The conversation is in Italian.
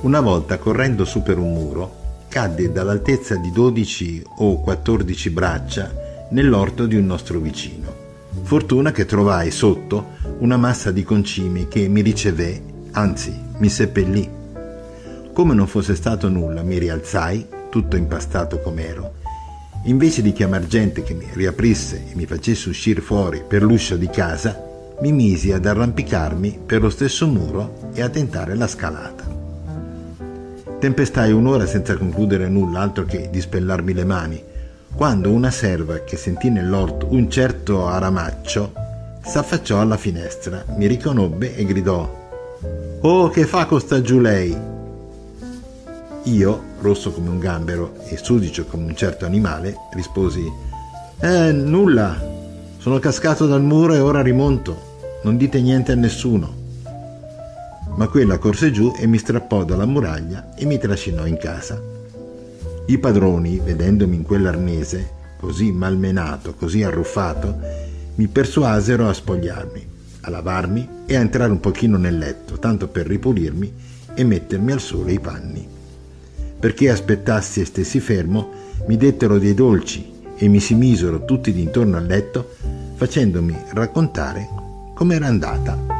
Una volta, correndo su per un muro, cadde dall'altezza di 12 o 14 braccia nell'orto di un nostro vicino. Fortuna che trovai sotto una massa di concimi che mi ricevé, anzi mi seppellì. Come non fosse stato nulla, mi rialzai, tutto impastato com'ero. Invece di chiamar gente che mi riaprisse e mi facesse uscire fuori per l'uscio di casa, mi misi ad arrampicarmi per lo stesso muro e a tentare la scalata. Tempestai un'ora senza concludere nulla altro che dispellarmi le mani, quando una serva che sentì nell'orto un certo aramaccio s'affacciò alla finestra, mi riconobbe e gridò: «Oh, che fa costa giù lei?» Io, rosso come un gambero e sudicio come un certo animale, risposi: nulla, sono cascato dal muro e ora rimonto, non dite niente a nessuno». Ma quella corse giù e mi strappò dalla muraglia e mi trascinò in casa. I padroni, vedendomi in quell'arnese, così malmenato, così arruffato, mi persuasero a spogliarmi, a lavarmi e a entrare un pochino nel letto, tanto per ripulirmi e mettermi al sole i panni. Perché aspettassi e stessi fermo, mi dettero dei dolci e mi si misero tutti d'intorno al letto, facendomi raccontare com'era andata.